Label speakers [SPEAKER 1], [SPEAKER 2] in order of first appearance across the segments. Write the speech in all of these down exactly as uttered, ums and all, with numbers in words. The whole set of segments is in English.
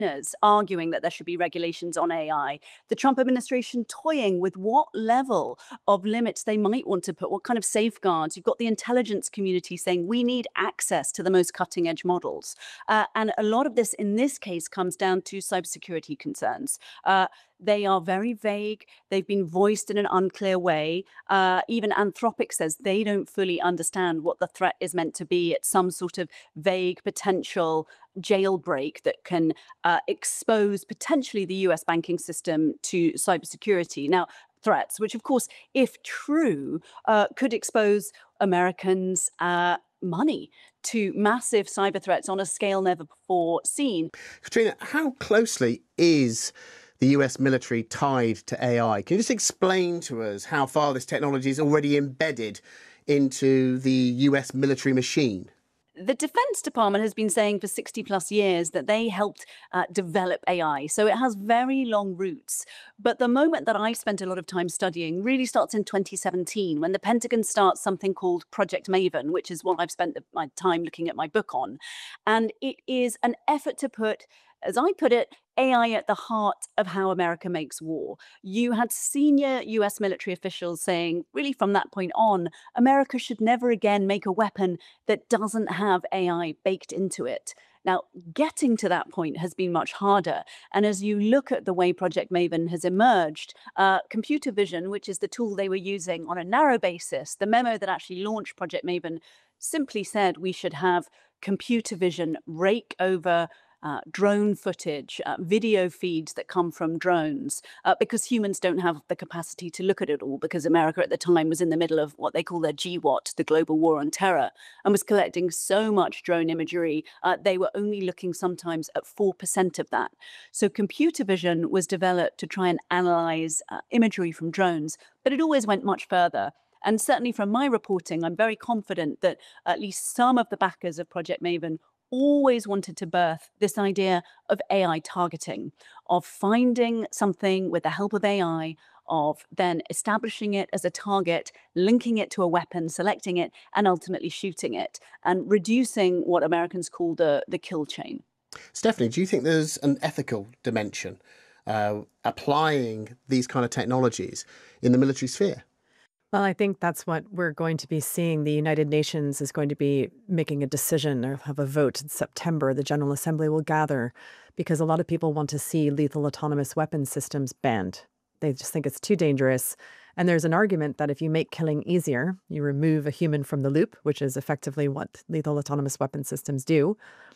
[SPEAKER 1] arguing that there should be regulations on A I, the Trump administration toying with what level of limits they might want to put, what kind of safeguards. You've got the intelligence community saying we need access to the most cutting edge models. Uh, and a lot of this, in this case, comes down to cybersecurity concerns. Uh, they are very vague. They've been voiced in an unclear way. Uh, even Anthropic says they don't fully understand what the threat is meant to be. It's some sort of vague potential jailbreak that can uh, expose potentially the U S banking system to cybersecurity. Now, threats, which, of course, if true, uh, could expose Americans' uh, money to massive cyber threats on a scale never before seen.
[SPEAKER 2] Katrina, how closely is the U S military tied to A I? Can you just explain to us how far this technology is already embedded into the U S military machine?
[SPEAKER 1] The Defense Department has been saying for sixty plus years that they helped uh, develop A I. So it has very long roots. But the moment that I spent a lot of time studying really starts in twenty seventeen, when the Pentagon starts something called Project Maven, which is what I've spent the, my time looking at my book on. And it is an effort to put, as I put it, A I at the heart of how America makes war. You had senior U S military officials saying, really from that point on, America should never again make a weapon that doesn't have A I baked into it. Now, getting to that point has been much harder. And as you look at the way Project Maven has emerged, uh, computer vision, which is the tool they were using on a narrow basis, the memo that actually launched Project Maven simply said we should have computer vision rake over Uh, drone footage, uh, video feeds that come from drones, uh, because humans don't have the capacity to look at it all, because America at the time was in the middle of what they call their G WOT, the Global War on Terror, and was collecting so much drone imagery, uh, they were only looking sometimes at four percent of that. So computer vision was developed to try and analyze uh, imagery from drones, but it always went much further. And certainly from my reporting, I'm very confident that at least some of the backers of Project Maven always wanted to birth this idea of A I targeting, of finding something with the help of A I, of then establishing it as a target, linking it to a weapon, selecting it, and ultimately shooting it, and reducing what Americans call the, the kill chain.
[SPEAKER 2] Stephanie, do you think there's an ethical dimension uh, applying these kind of technologies in the military sphere?
[SPEAKER 3] Well, I think that's what we're going to be seeing. The United Nations is going to be making a decision or have a vote in September. The General Assembly will gather because a lot of people want to see lethal autonomous weapons systems banned. They just think it's too dangerous. And there's an argument that if you make killing easier, you remove a human from the loop, which is effectively what lethal autonomous weapons systems do,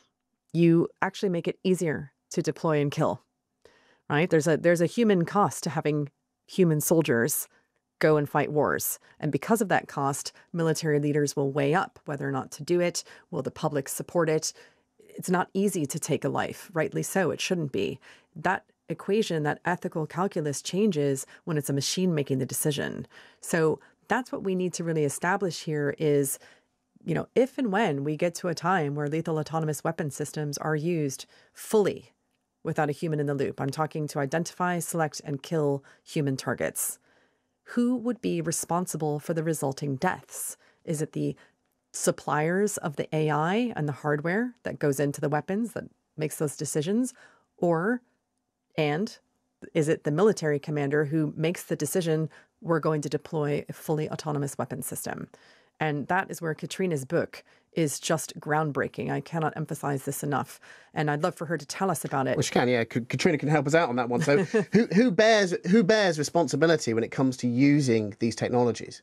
[SPEAKER 3] you actually make it easier to deploy and kill, right? There's a, there's a human cost to having human soldiers go and fight wars. And because of that cost, military leaders will weigh up whether or not to do it. Will the public support it? It's not easy to take a life, rightly so. It shouldn't be. That equation, that ethical calculus changes when it's a machine making the decision. So that's what we need to really establish here is, you know, if and when we get to a time where lethal autonomous weapon systems are used fully without a human in the loop, I'm talking to identify, select, and kill human targets. Who would be responsible for the resulting deaths? Is it the suppliers of the A I and the hardware that goes into the weapons that makes those decisions? Or, and is it the military commander who makes the decision, we're going to deploy a fully autonomous weapon system? And that is where Katrina's book is just groundbreaking. I cannot emphasize this enough. And I'd love for her to tell us about it.
[SPEAKER 2] Well, she can, yeah. Katrina can help us out on that one. So who, who bears who bears responsibility when it comes to using these technologies?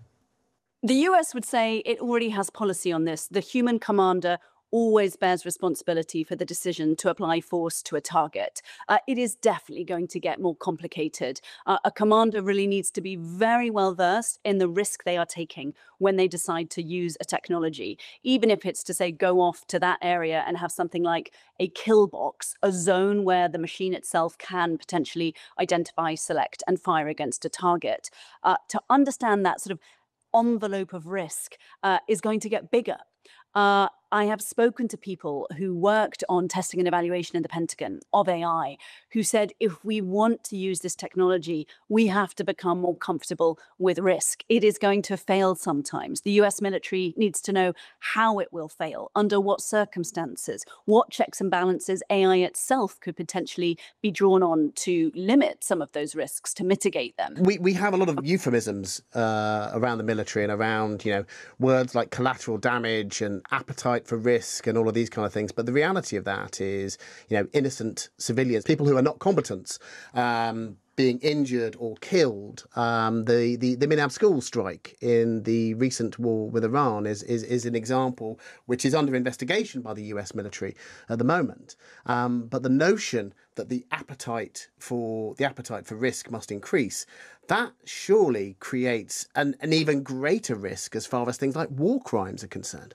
[SPEAKER 1] The U S would say it already has policy on this. The human commander always bears responsibility for the decision to apply force to a target. Uh, it is definitely going to get more complicated. Uh, a commander really needs to be very well versed in the risk they are taking when they decide to use a technology, even if it's to say go off to that area and have something like a kill box, a zone where the machine itself can potentially identify, select, and fire against a target. Uh, to understand that sort of envelope of risk uh, is going to get bigger. Uh, I have spoken to people who worked on testing and evaluation in the Pentagon of A I, who said if we want to use this technology, we have to become more comfortable with risk. It is going to fail sometimes. The U S military needs to know how it will fail, under what circumstances, what checks and balances A I itself could potentially be drawn on to limit some of those risks, to mitigate them.
[SPEAKER 2] We we have a lot of euphemisms uh, around the military and around, you know, words like collateral damage and appetite for risk and all of these kind of things. But the reality of that is, you know, innocent civilians, people who are not combatants, um, being injured or killed. Um, the, the, the Minab school strike in the recent war with Iran is, is, is an example which is under investigation by the U S military at the moment. Um, but the notion that the appetite for the appetite for risk must increase, that surely creates an, an even greater risk as far as things like war crimes are concerned.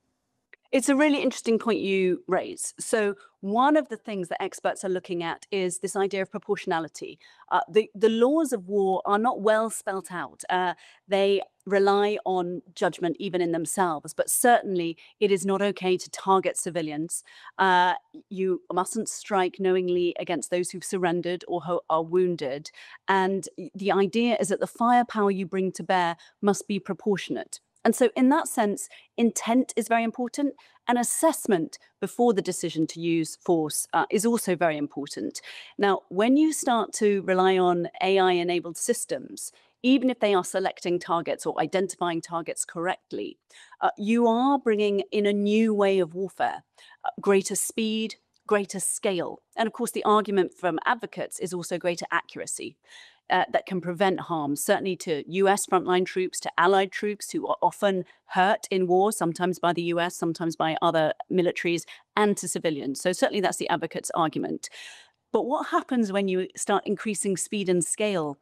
[SPEAKER 1] It's a really interesting point you raise. So one of the things that experts are looking at is this idea of proportionality. Uh, the, the laws of war are not well spelt out. Uh, they rely on judgment even in themselves, but certainly it is not okay to target civilians. Uh, you mustn't strike knowingly against those who've surrendered or who are wounded. And the idea is that the firepower you bring to bear must be proportionate. And so in that sense, intent is very important, and assessment before the decision to use force uh, is also very important. Now, when you start to rely on A I-enabled systems, even if they are selecting targets or identifying targets correctly, uh, you are bringing in a new way of warfare, uh, greater speed, greater scale. And of course, the argument from advocates is also greater accuracy. Uh, that can prevent harm, certainly to U S frontline troops, to allied troops who are often hurt in war, sometimes by the U S, sometimes by other militaries, and to civilians. So certainly that's the advocate's argument. But what happens when you start increasing speed and scale?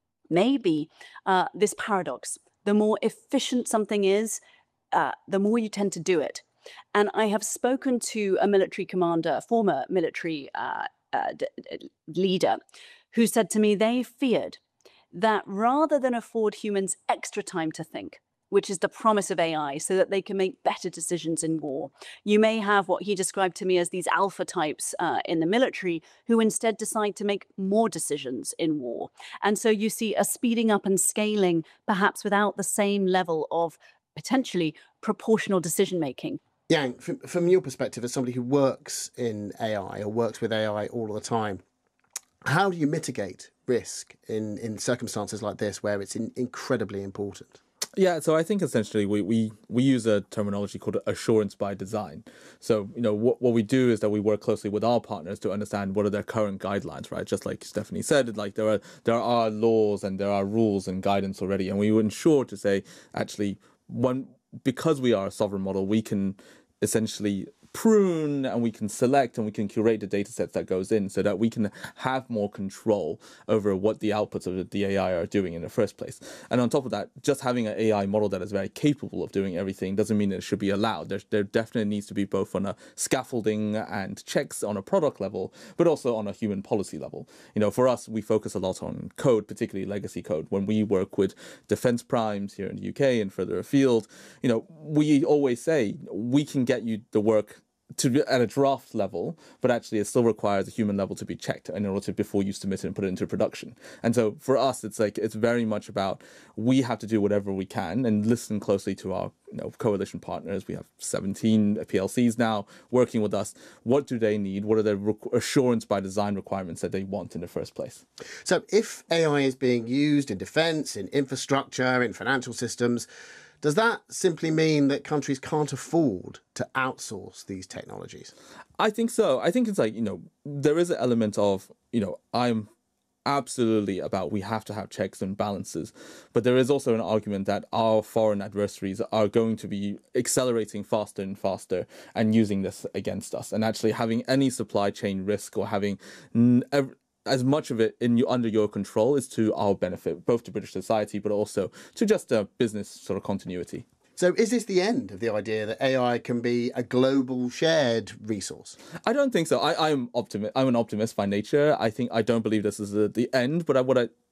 [SPEAKER 1] Maybe uh, this paradox. The more efficient something is, uh, the more you tend to do it. And I have spoken to a military commander, a former military uh, uh, d- d- leader, who said to me they feared that rather than afford humans extra time to think, which is the promise of A I, so that they can make better decisions in war, you may have what he described to me as these alpha types uh, in the military who instead decide to make more decisions in war. And so you see a speeding up and scaling, perhaps without the same level of potentially proportional decision making.
[SPEAKER 2] Yang, from, from your perspective as somebody who works in A I or works with A I all the time, how do you mitigate risk in, in circumstances like this where it's in, incredibly important?
[SPEAKER 4] Yeah, so I think essentially we, we, we use a terminology called assurance by design. So, you know, what, what we do is that we work closely with our partners to understand what are their current guidelines, right? Just like Stephanie said, like there are there are laws and there are rules and guidance already. And we ensure to say, actually, one because we are a sovereign model, we can essentially prune and we can select and we can curate the data sets that goes in so that we can have more control over what the outputs of the A I are doing in the first place. And on top of that, just having an A I model that is very capable of doing everything doesn't mean it should be allowed. There, there definitely needs to be both on a scaffolding and checks on a product level, but also on a human policy level. You know, for us, we focus a lot on code, particularly legacy code. When we work with defense primes here in the U K and further afield, you know, we always say we can get you the work to be at a draft level, but actually it still requires a human level to be checked in order to before you submit it and put it into production. And so for us, it's like it's very much about we have to do whatever we can and listen closely to our you know coalition partners. We have seventeen P L Cs now working with us. What do they need? What are the rec- assurance by design requirements that they want in the first place?
[SPEAKER 2] So if A I is being used in defence, in infrastructure, in financial systems, does that simply mean that countries can't afford to outsource these technologies?
[SPEAKER 4] I think so. I think it's like, you know, there is an element of, you know, I'm absolutely about we have to have checks and balances. But there is also an argument that our foreign adversaries are going to be accelerating faster and faster and using this against us. And actually having any supply chain risk or having n- ev- as much of it in you, under your control is to our benefit, both to British society, but also to just a business sort of continuity.
[SPEAKER 2] So is this the end of the idea that A I can be a global shared resource?
[SPEAKER 4] I don't think so. I, I'm optimi- I'm an optimist by nature. I think I don't believe this is the, the end, but I, what I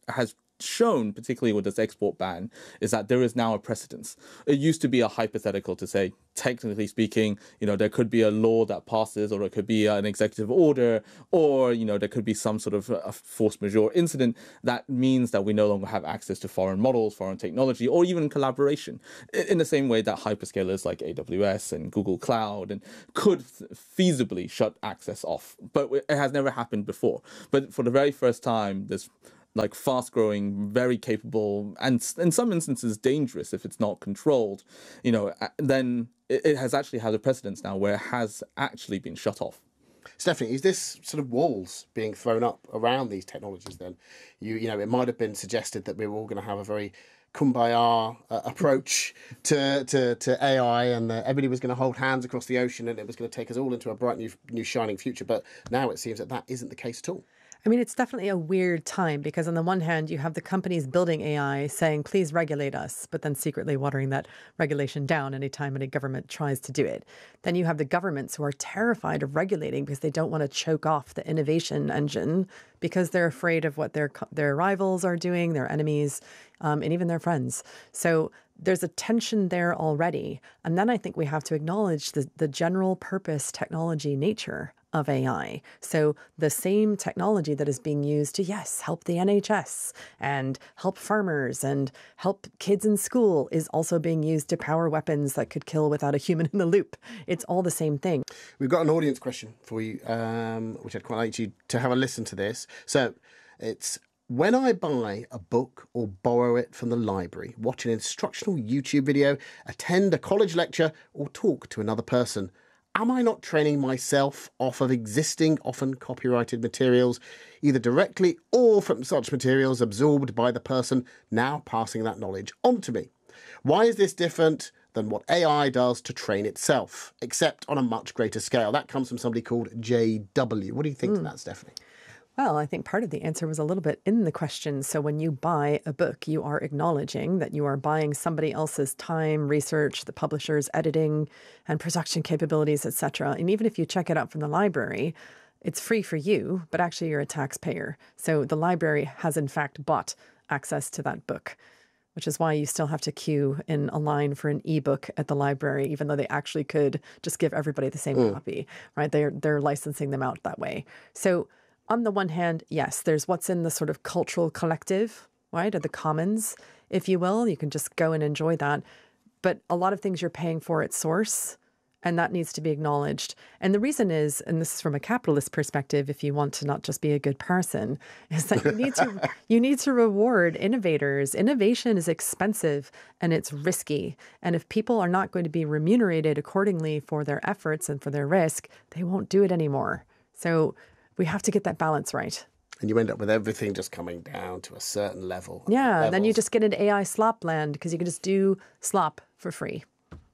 [SPEAKER 4] has shown, particularly with this export ban, is that there is now a precedence. It used to be a hypothetical to say, technically speaking, you know, there could be a law that passes, or it could be an executive order, or, you know, there could be some sort of a force majeure incident that means that we no longer have access to foreign models, foreign technology, or even collaboration. In the same way that hyperscalers like A W S and Google Cloud and could feasibly shut access off. But it has never happened before. But for the very first time, this like fast-growing, very capable, and in some instances dangerous if it's not controlled, you know, then it has actually had a precedence now where it has actually been shut off.
[SPEAKER 2] Stephanie, is this sort of walls being thrown up around these technologies then? You, you know, it might have been suggested that we were all going to have a very kumbaya uh, approach to, to, to A I, and uh, everybody was going to hold hands across the ocean and it was going to take us all into a bright new, new shining future. But now it seems that that isn't the case at all.
[SPEAKER 3] I mean, it's definitely a weird time because on the one hand, you have the companies building A I saying, please regulate us, but then secretly watering that regulation down anytime any government tries to do it. Then you have the governments who are terrified of regulating because they don't want to choke off the innovation engine because they're afraid of what their their rivals are doing, their enemies, um, and even their friends. So there's a tension there already. And then I think we have to acknowledge the, the general purpose technology nature of A I. So the same technology that is being used to, yes, help the N H S and help farmers and help kids in school is also being used to power weapons that could kill without a human in the loop. It's all the same thing.
[SPEAKER 2] We've got an audience question for you, um, which I'd quite like you to have a listen to this. So it's, when I buy a book or borrow it from the library, watch an instructional YouTube video, attend a college lecture, or talk to another person, am I not training myself off of existing, often copyrighted materials, either directly or from such materials absorbed by the person now passing that knowledge on to me? Why is this different than what A I does to train itself, except on a much greater scale? That comes from somebody called J W. What do you think mm. to that, Stephanie?
[SPEAKER 3] Well, I think part of the answer was a little bit in the question. So when you buy a book, you are acknowledging that you are buying somebody else's time, research, the publisher's editing and production capabilities, et cetera. And even if you check it out from the library, it's free for you, but actually you're a taxpayer. So the library has in fact bought access to that book, which is why you still have to queue in a line for an ebook at the library, even though they actually could just give everybody the same mm. copy, right? They're, they're licensing them out that way. So on the one hand, yes, there's what's in the sort of cultural collective, right, or the commons, if you will. You can just go and enjoy that. But a lot of things you're paying for at source, and that needs to be acknowledged. And the reason is, and this is from a capitalist perspective, if you want to not just be a good person, is that you need to you need to reward innovators. Innovation is expensive and it's risky. And if people are not going to be remunerated accordingly for their efforts and for their risk, they won't do it anymore. So we have to get that balance right.
[SPEAKER 2] And you end up with everything just coming down to a certain level.
[SPEAKER 3] Yeah,
[SPEAKER 2] levels.
[SPEAKER 3] And then you just get into A I slop land because you can just do slop for free.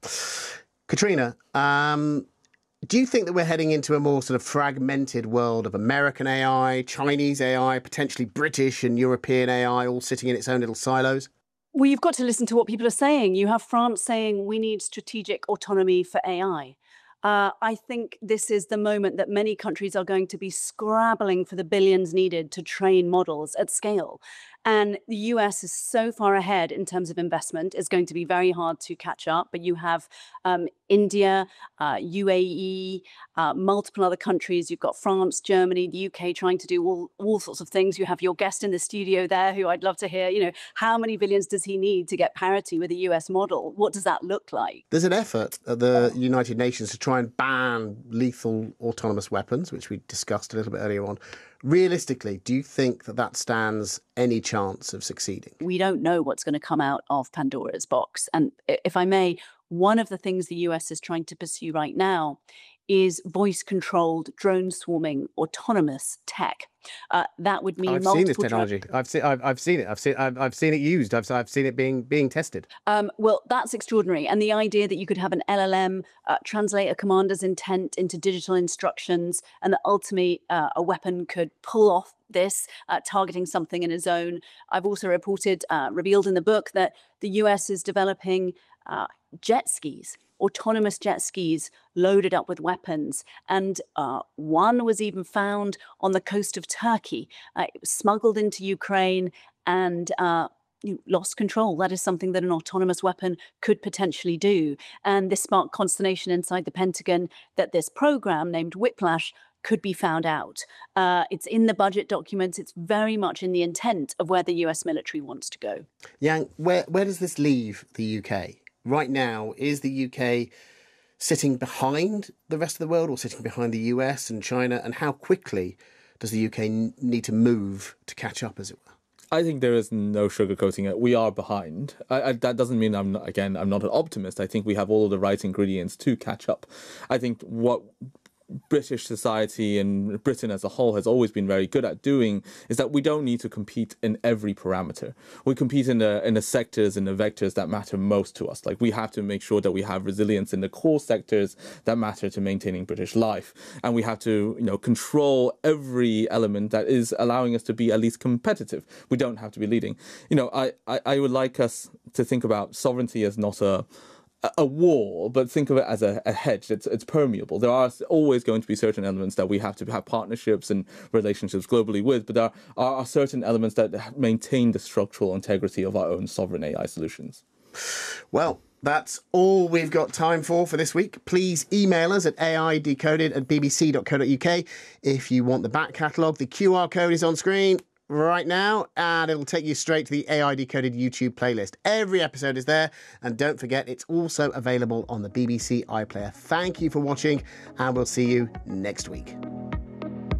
[SPEAKER 2] Katrina, um, do you think that we're heading into a more sort of fragmented world of American A I, Chinese A I, potentially British and European A I, all sitting in its own little silos?
[SPEAKER 1] Well, you've got to listen to what people are saying. You have France saying we need strategic autonomy for A I. Uh, I think this is the moment that many countries are going to be scrabbling for the billions needed to train models at scale. And the U S is so far ahead in terms of investment, it's going to be very hard to catch up. But you have um, India, uh, U A E, uh, multiple other countries. You've got France, Germany, the U K trying to do all, all sorts of things. You have your guest in the studio there who I'd love to hear, you know, how many billions does he need to get parity with a U S model? What does that look like?
[SPEAKER 2] There's an effort at the United Nations to try and ban lethal autonomous weapons, which we discussed a little bit earlier on. Realistically, do you think that that stands any chance of succeeding?
[SPEAKER 1] We don't know what's going to come out of Pandora's box. And if I may, one of the things the U S is trying to pursue right now is voice-controlled drone swarming autonomous tech. Uh, that would mean
[SPEAKER 2] I've
[SPEAKER 1] multiple
[SPEAKER 2] seen this technology. I've seen. I've, I've seen it. I've seen. I've, I've seen it used. I've, I've seen it being being tested.
[SPEAKER 1] Um, well, that's extraordinary. And the idea that you could have an L L M uh, translate a commander's intent into digital instructions, and that ultimately uh, a weapon could pull off this, uh, targeting something in a zone. I've also reported, uh, revealed in the book, that the U S is developing uh, jet skis. Autonomous jet skis loaded up with weapons. And uh, one was even found on the coast of Turkey. Uh, it was smuggled into Ukraine and uh, you lost control. That is something that an autonomous weapon could potentially do. And this sparked consternation inside the Pentagon that this program named Whiplash could be found out. Uh, it's in the budget documents. It's very much in the intent of where the U S military wants to go.
[SPEAKER 2] Yang, where, where does this leave the U K? Right now, is the U K sitting behind the rest of the world or sitting behind the U S and China? And how quickly does the U K need to move to catch up, as it were?
[SPEAKER 4] I think there is no sugarcoating it. We are behind. I, I, that doesn't mean I'm not, again, I'm not an optimist. I think we have all of the right ingredients to catch up. I think what British society and Britain as a whole has always been very good at doing is that we don't need to compete in every parameter. We compete in the in the sectors and the vectors that matter most to us. Like, we have to make sure that we have resilience in the core sectors that matter to maintaining British life, and we have to, you know, control every element that is allowing us to be at least competitive. We don't have to be leading. You know, I I, I would like us to think about sovereignty as not a a wall, but think of it as a, a hedge. It's it's permeable. There are always going to be certain elements that we have to have partnerships and relationships globally with, but there are, are certain elements that maintain the structural integrity of our own sovereign A I solutions.
[SPEAKER 2] Well, that's all we've got time for for this week. Please email us at aidecoded at b b c dot co dot u k if you want the back catalogue. The Q R code is on screen right now, and it'll take you straight to the A I Decoded YouTube playlist. Every episode is there, and don't forget, it's also available on the B B C iPlayer. Thank you for watching, and we'll see you next week.